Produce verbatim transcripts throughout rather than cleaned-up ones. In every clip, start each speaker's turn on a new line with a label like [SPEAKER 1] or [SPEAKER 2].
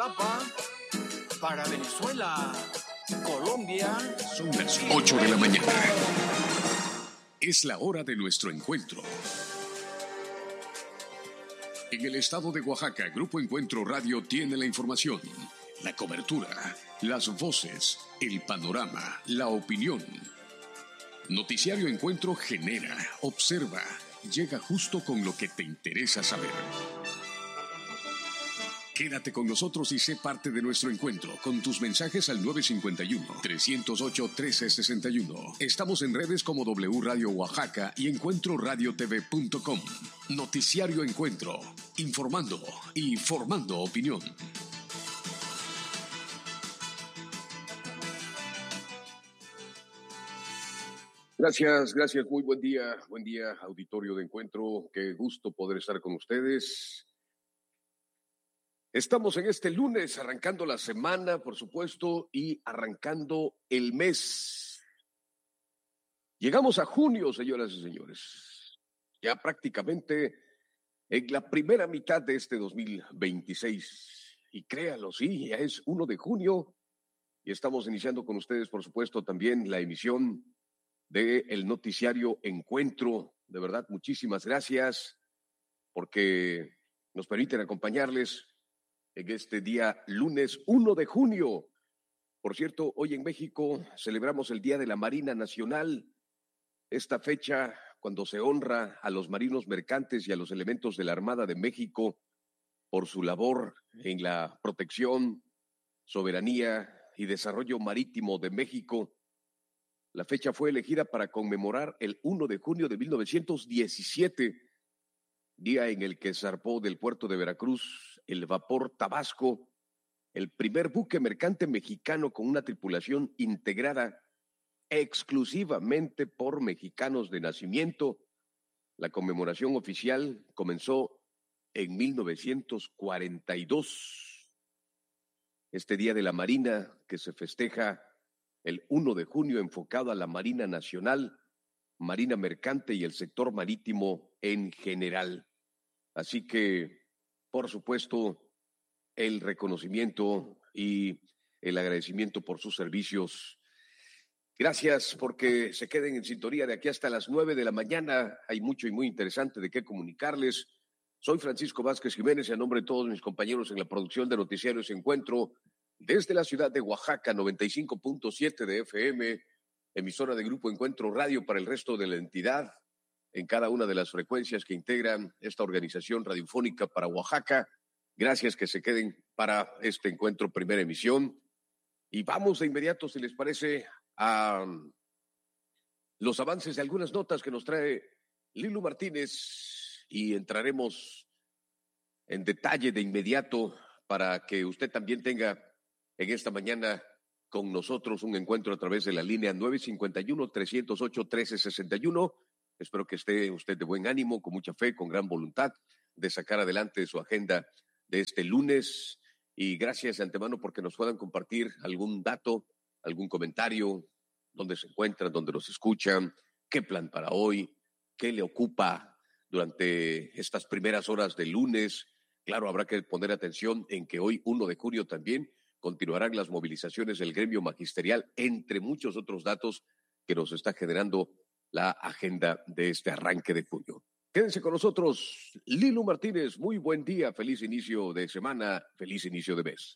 [SPEAKER 1] Para Venezuela, Colombia.
[SPEAKER 2] Son las ocho de la mañana. Es la hora de nuestro encuentro. En el estado de Oaxaca, Grupo Encuentro Radio tiene la información, la cobertura, las voces, el panorama, la opinión. Noticiario Encuentro genera, observa, llega justo con lo que te interesa saber. Quédate con nosotros y sé parte de nuestro encuentro con tus mensajes al nueve cinco uno, tres cero ocho, uno tres seis uno. Estamos en redes como W Radio Oaxaca y encuentro radio t v punto com. Noticiario Encuentro, informando y formando opinión. Gracias, gracias, muy buen día, buen día, auditorio de Encuentro, qué gusto poder estar con ustedes. Estamos en este lunes, arrancando la semana, por supuesto, y arrancando el mes. Llegamos a junio, señoras y señores, ya prácticamente en la primera mitad de este dos mil veintiséis, y créanlo, sí, ya es primero de junio, y estamos iniciando con ustedes, por supuesto, también la emisión del noticiario Encuentro. De verdad, muchísimas gracias porque nos permiten acompañarles en este día lunes primero de junio. Por cierto, hoy en México celebramos el Día de la Marina Nacional. Esta fecha, cuando se honra a los marinos mercantes y a los elementos de la Armada de México por su labor en la protección, soberanía y desarrollo marítimo de México. La fecha fue elegida para conmemorar el primero de junio de mil novecientos diecisiete, día en el que zarpó del puerto de Veracruz el vapor Tabasco, el primer buque mercante mexicano con una tripulación integrada exclusivamente por mexicanos de nacimiento. La conmemoración oficial comenzó en mil novecientos cuarenta y dos. Este Día de la Marina, que se festeja el primero de junio, enfocado a la Marina Nacional, Marina Mercante y el sector marítimo en general. Así que, por supuesto, el reconocimiento y el agradecimiento por sus servicios. Gracias porque se queden en sintonía de aquí hasta las nueve de la mañana. Hay mucho y muy interesante de qué comunicarles. Soy Francisco Vázquez Jiménez y a nombre de todos mis compañeros en la producción de Noticiarios Encuentro, desde la ciudad de Oaxaca, noventa y cinco punto siete de F M, emisora de Grupo Encuentro Radio para el resto de la entidad, en cada una de las frecuencias que integran esta organización radiofónica para Oaxaca. Gracias, que se queden para este encuentro, primera emisión. Y vamos de inmediato, si les parece, a los avances de algunas notas que nos trae Lilu Martínez y entraremos en detalle de inmediato para que usted también tenga en esta mañana con nosotros un encuentro a través de la línea nueve cinco uno, tres cero ocho, uno tres seis uno. Espero que esté usted de buen ánimo, con mucha fe, con gran voluntad de sacar adelante su agenda de este lunes. Y gracias de antemano porque nos puedan compartir algún dato, algún comentario, dónde se encuentran, dónde nos escuchan, qué plan para hoy, qué le ocupa durante estas primeras horas del lunes. Claro, habrá que poner atención en que hoy, primero de junio, también continuarán las movilizaciones del gremio magisterial, entre muchos otros datos que nos está generando la agenda de este arranque de junio. Quédense con nosotros. Lilu Martínez, muy buen día, feliz inicio de semana, feliz inicio de mes.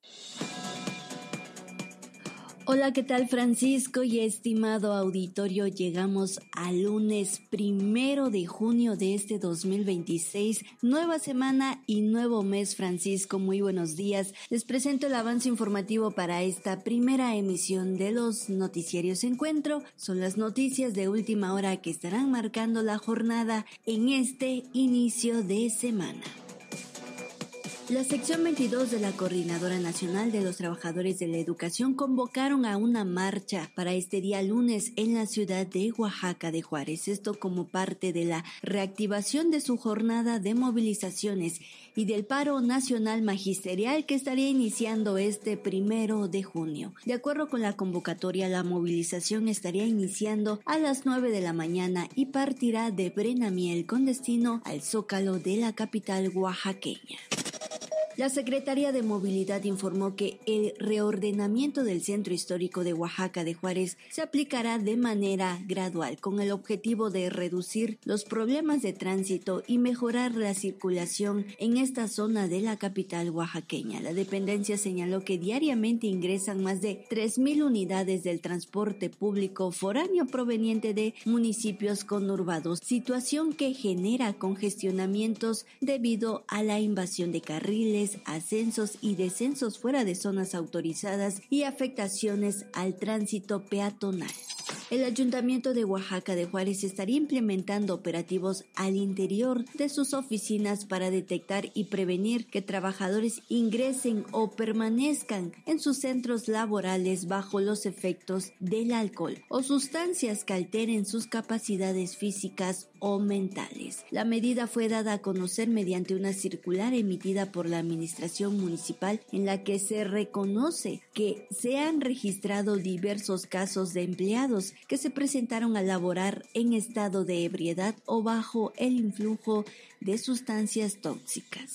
[SPEAKER 3] Hola, ¿qué tal, Francisco y estimado auditorio? Llegamos al lunes primero de junio de este dos mil veintiséis, nueva semana y nuevo mes, Francisco. Muy buenos días. Les presento el avance informativo para esta primera emisión de los Noticiarios Encuentro. Son las noticias de última hora que estarán marcando la jornada en este inicio de semana. La sección veintidós de la Coordinadora Nacional de los Trabajadores de la Educación convocaron a una marcha para este día lunes en la ciudad de Oaxaca de Juárez. Esto como parte de la reactivación de su jornada de movilizaciones y del paro nacional magisterial que estaría iniciando este primero de junio. De acuerdo con la convocatoria, la movilización estaría iniciando a las nueve de la mañana y partirá de Brenamiel con destino al Zócalo de la capital oaxaqueña. La Secretaría de Movilidad informó que el reordenamiento del Centro Histórico de Oaxaca de Juárez se aplicará de manera gradual con el objetivo de reducir los problemas de tránsito y mejorar la circulación en esta zona de la capital oaxaqueña. La dependencia señaló que diariamente ingresan más de tres mil unidades del transporte público foráneo proveniente de municipios conurbados, situación que genera congestionamientos debido a la invasión de carriles, ascensos y descensos fuera de zonas autorizadas y afectaciones al tránsito peatonal. El Ayuntamiento de Oaxaca de Juárez estaría implementando operativos al interior de sus oficinas para detectar y prevenir que trabajadores ingresen o permanezcan en sus centros laborales bajo los efectos del alcohol o sustancias que alteren sus capacidades físicas o mentales. La medida fue dada a conocer mediante una circular emitida por la Administración Municipal en la que se reconoce que se han registrado diversos casos de empleados que se presentaron a laborar en estado de ebriedad o bajo el influjo de sustancias tóxicas.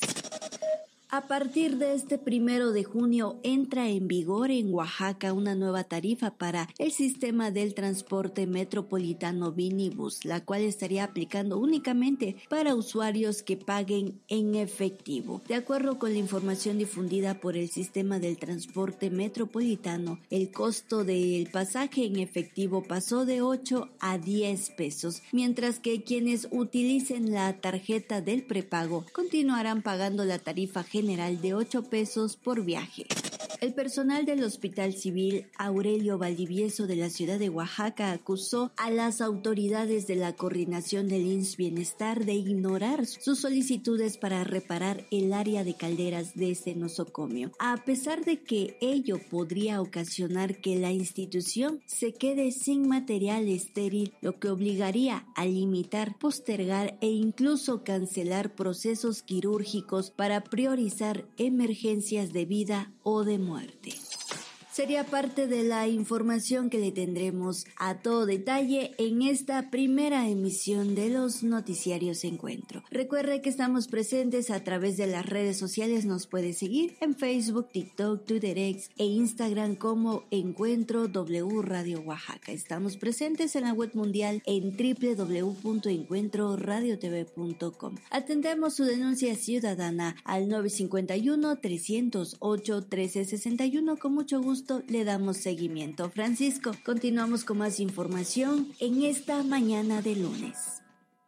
[SPEAKER 3] A partir de este primero de junio entra en vigor en Oaxaca una nueva tarifa para el sistema del transporte metropolitano Vinibus, la cual estaría aplicando únicamente para usuarios que paguen en efectivo. De acuerdo con la información difundida por el sistema del transporte metropolitano, el costo del pasaje en efectivo pasó de ocho a diez pesos, mientras que quienes utilicen la tarjeta del prepago continuarán pagando la tarifa general general de ocho pesos por viaje. El personal del Hospital Civil Aurelio Valdivieso de la ciudad de Oaxaca acusó a las autoridades de la coordinación del I M S S Bienestar de ignorar sus solicitudes para reparar el área de calderas de este nosocomio, a pesar de que ello podría ocasionar que la institución se quede sin material estéril, lo que obligaría a limitar, postergar e incluso cancelar procesos quirúrgicos para priorizar emergencias de vida o de muerte. Sería parte de la información que le tendremos a todo detalle en esta primera emisión de los noticiarios Encuentro. Recuerde que estamos presentes a través de las redes sociales, nos puede seguir en Facebook, TikTok, Twitter X e Instagram como Encuentro W Radio Oaxaca. Estamos presentes en la web mundial en doble u doble u doble u punto encuentro radio t v punto com. Atendemos su denuncia ciudadana al nueve cinco uno, tres cero ocho, uno tres seis uno. Con mucho gusto le damos seguimiento. Francisco, continuamos con más información en esta mañana de lunes.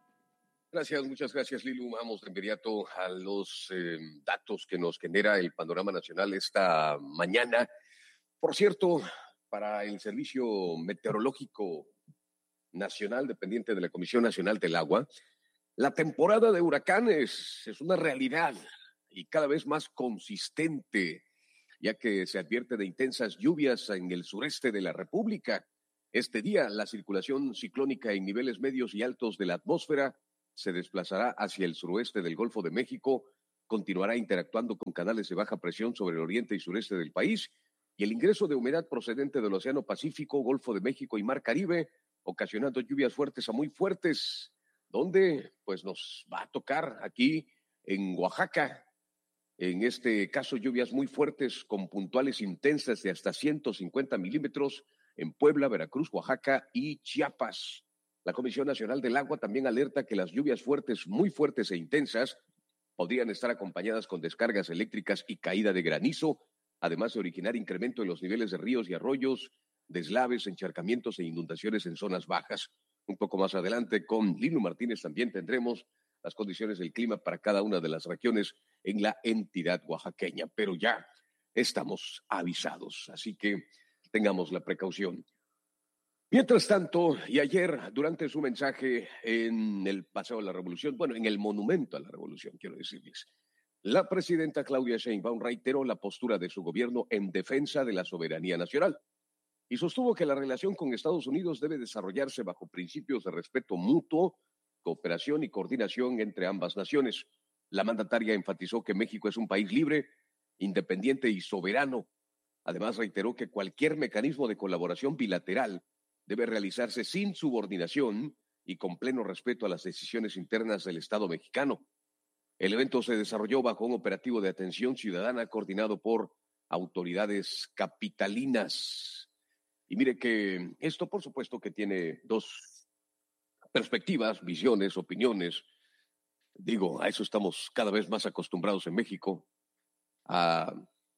[SPEAKER 2] Gracias, muchas gracias, Lilu. Vamos de inmediato a los eh, datos que nos genera el panorama nacional esta mañana. Por cierto, para el Servicio Meteorológico Nacional, dependiente de la Comisión Nacional del Agua, la temporada de huracanes es una realidad y cada vez más consistente, ya que se advierte de intensas lluvias en el sureste de la República. Este día, la circulación ciclónica en niveles medios y altos de la atmósfera se desplazará hacia el suroeste del Golfo de México, continuará interactuando con canales de baja presión sobre el oriente y sureste del país, y el ingreso de humedad procedente del Océano Pacífico, Golfo de México y Mar Caribe, ocasionando lluvias fuertes a muy fuertes, donde pues nos va a tocar aquí en Oaxaca. En este caso, lluvias muy fuertes con puntuales intensas de hasta ciento cincuenta milímetros en Puebla, Veracruz, Oaxaca y Chiapas. La Comisión Nacional del Agua también alerta que las lluvias fuertes, muy fuertes e intensas, podrían estar acompañadas con descargas eléctricas y caída de granizo, además de originar incremento en los niveles de ríos y arroyos, deslaves, encharcamientos e inundaciones en zonas bajas. Un poco más adelante, con Lilu Martínez, también tendremos las condiciones del clima para cada una de las regiones en la entidad oaxaqueña, pero ya estamos avisados, así que tengamos la precaución. Mientras tanto, y ayer, durante su mensaje en el Paseo de la Revolución, bueno, en el Monumento a la Revolución, quiero decirles, la presidenta Claudia Sheinbaum reiteró la postura de su gobierno en defensa de la soberanía nacional y sostuvo que la relación con Estados Unidos debe desarrollarse bajo principios de respeto mutuo, cooperación y coordinación entre ambas naciones. La mandataria enfatizó que México es un país libre, independiente y soberano. Además, reiteró que cualquier mecanismo de colaboración bilateral debe realizarse sin subordinación y con pleno respeto a las decisiones internas del Estado mexicano. El evento se desarrolló bajo un operativo de atención ciudadana coordinado por autoridades capitalinas. Y mire que esto, por supuesto, que tiene dos perspectivas, visiones, opiniones. Digo, a eso estamos cada vez más acostumbrados en México, a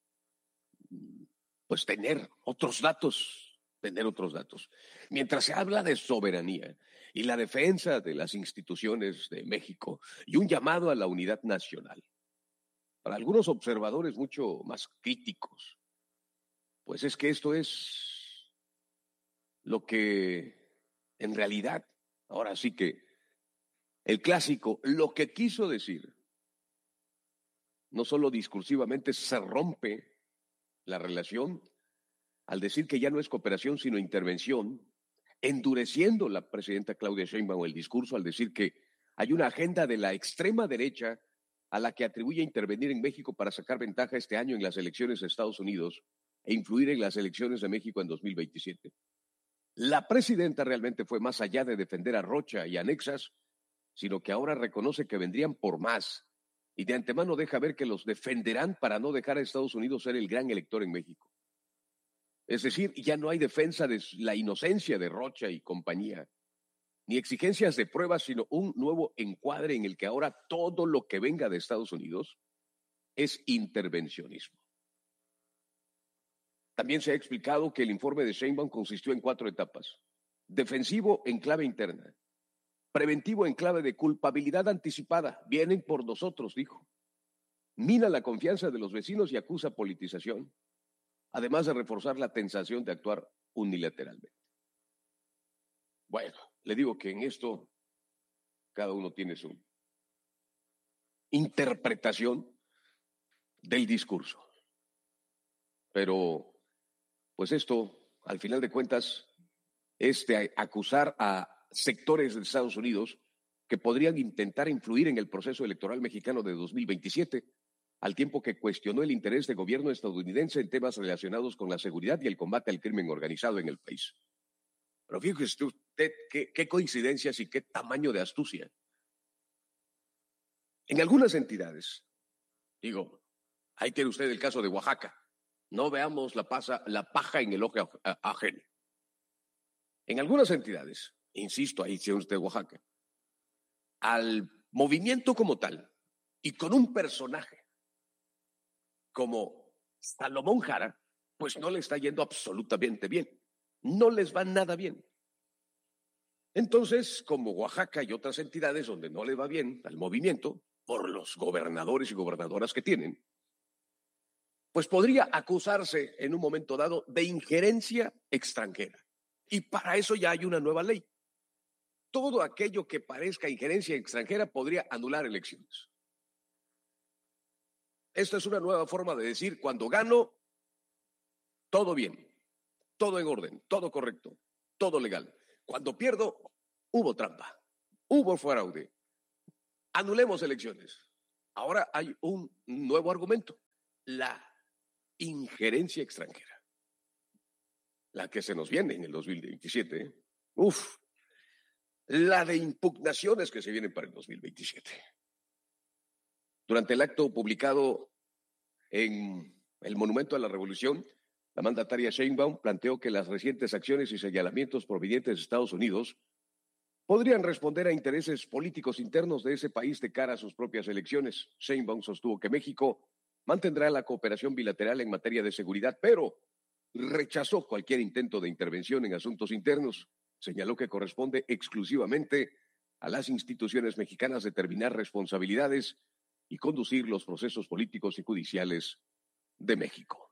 [SPEAKER 2] pues tener otros datos, tener otros datos. Mientras se habla de soberanía y la defensa de las instituciones de México y un llamado a la unidad nacional, para algunos observadores mucho más críticos, pues es que esto es lo que en realidad, ahora sí que el clásico, lo que quiso decir, no solo discursivamente se rompe la relación al decir que ya no es cooperación sino intervención, endureciendo la presidenta Claudia Sheinbaum el discurso al decir que hay una agenda de la extrema derecha a la que atribuye intervenir en México para sacar ventaja este año en las elecciones de Estados Unidos e influir en las elecciones de México en dos mil veintisiete. La presidenta realmente fue más allá de defender a Rocha y anexas, sino que ahora reconoce que vendrían por más y de antemano deja ver que los defenderán para no dejar a Estados Unidos ser el gran elector en México. Es decir, ya no hay defensa de la inocencia de Rocha y compañía, ni exigencias de pruebas, sino un nuevo encuadre en el que ahora todo lo que venga de Estados Unidos es intervencionismo. También se ha explicado que el informe de Sheinbaum consistió en cuatro etapas: defensivo en clave interna, preventivo en clave de culpabilidad anticipada, vienen por nosotros, dijo, mina la confianza de los vecinos y acusa politización, además de reforzar la tentación de actuar unilateralmente. Bueno, le digo que en esto cada uno tiene su interpretación del discurso. Pero, pues esto, al final de cuentas, es de acusar a sectores de Estados Unidos que podrían intentar influir en el proceso electoral mexicano de dos mil veintisiete, al tiempo que cuestionó el interés del gobierno estadounidense en temas relacionados con la seguridad y el combate al crimen organizado en el país. Pero fíjese usted qué, qué coincidencias y qué tamaño de astucia. En algunas entidades, digo, ahí tiene usted el caso de Oaxaca, no veamos la, pasa, la paja en el ojo ajeno. En algunas entidades, insisto, ahí tiene usted Oaxaca, al movimiento como tal y con un personaje como Salomón Jara, pues no le está yendo absolutamente bien. No les va nada bien. Entonces, como Oaxaca y otras entidades donde no le va bien al movimiento, por los gobernadores y gobernadoras que tienen, pues podría acusarse en un momento dado de injerencia extranjera. Y para eso ya hay una nueva ley. Todo aquello que parezca injerencia extranjera podría anular elecciones. Esta es una nueva forma de decir, cuando gano, todo bien, todo en orden, todo correcto, todo legal. Cuando pierdo, hubo trampa, hubo fraude. Anulemos elecciones. Ahora hay un nuevo argumento, la injerencia extranjera. La que se nos viene en el dos mil veintisiete. ¿eh? Uf, la de impugnaciones que se vienen para el dos mil veintisiete. Durante el acto publicado en el Monumento a la Revolución, la mandataria Sheinbaum planteó que las recientes acciones y señalamientos provenientes de Estados Unidos podrían responder a intereses políticos internos de ese país de cara a sus propias elecciones. Sheinbaum sostuvo que México mantendrá la cooperación bilateral en materia de seguridad, pero rechazó cualquier intento de intervención en asuntos internos. Señaló que corresponde exclusivamente a las instituciones mexicanas determinar responsabilidades y conducir los procesos políticos y judiciales de México.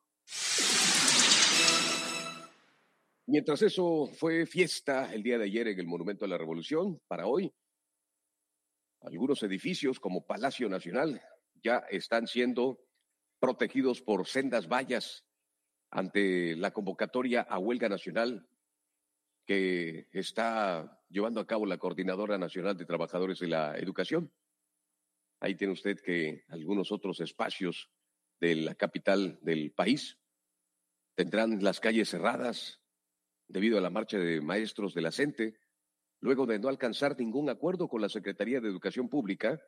[SPEAKER 2] Mientras eso fue fiesta el día de ayer en el Monumento a la Revolución, para hoy, algunos edificios como Palacio Nacional ya están siendo protegidos por sendas vallas ante la convocatoria a huelga nacional que está llevando a cabo la Coordinadora Nacional de Trabajadores de la Educación. Ahí tiene usted que algunos otros espacios de la capital del país tendrán las calles cerradas debido a la marcha de maestros de la CENTE, luego de no alcanzar ningún acuerdo con la Secretaría de Educación Pública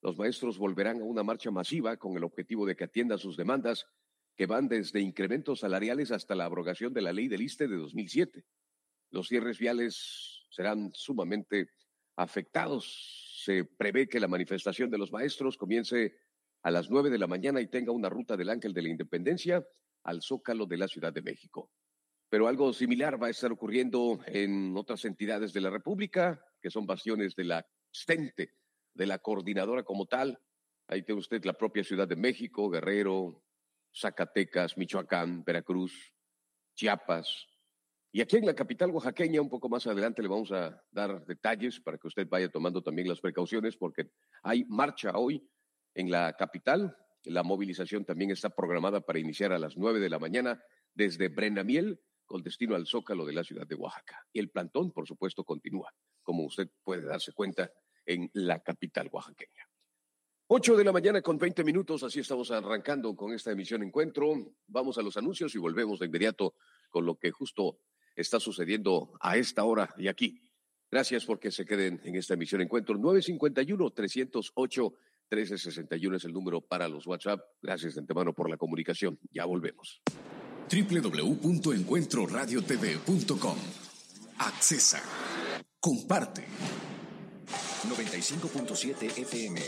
[SPEAKER 2] Los maestros volverán a una marcha masiva con el objetivo de que atienda sus demandas, que van desde incrementos salariales hasta la abrogación de la ley del ISSSTE de dos mil siete. Los cierres viales serán sumamente afectados. Se prevé que la manifestación de los maestros comience a las nueve de la mañana y tenga una ruta del Ángel de la Independencia al Zócalo de la Ciudad de México. Pero algo similar va a estar ocurriendo en otras entidades de la República, que son bastiones de la STENTE, de la coordinadora como tal. Ahí tiene usted la propia Ciudad de México, Guerrero, Zacatecas, Michoacán, Veracruz, Chiapas. Y aquí en la capital oaxaqueña, un poco más adelante le vamos a dar detalles para que usted vaya tomando también las precauciones, porque hay marcha hoy en la capital. La movilización también está programada para iniciar a las nueve de la mañana desde Brenamiel, con destino al Zócalo de la ciudad de Oaxaca. Y el plantón, por supuesto, continúa, como usted puede darse cuenta, en la capital oaxaqueña. Ocho de la mañana con veinte minutos, así estamos arrancando con esta emisión Encuentro. Vamos a los anuncios y volvemos de inmediato con lo que justo está sucediendo a esta hora y aquí. Gracias porque se queden en esta emisión Encuentro. nueve cinco uno, tres cero ocho, uno tres seis uno es el número para los WhatsApp. Gracias de antemano por la comunicación. Ya volvemos.
[SPEAKER 4] doble u doble u doble u punto encuentro radio t v punto com. Accesa. Comparte. noventa y cinco punto siete F M.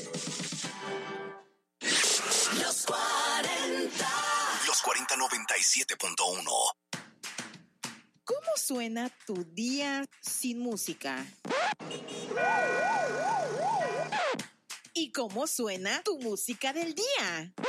[SPEAKER 5] Los cuarenta.
[SPEAKER 4] Los cuarenta noventa y siete punto uno.
[SPEAKER 5] ¿Cómo suena tu día sin música? ¿Y cómo suena tu música del día?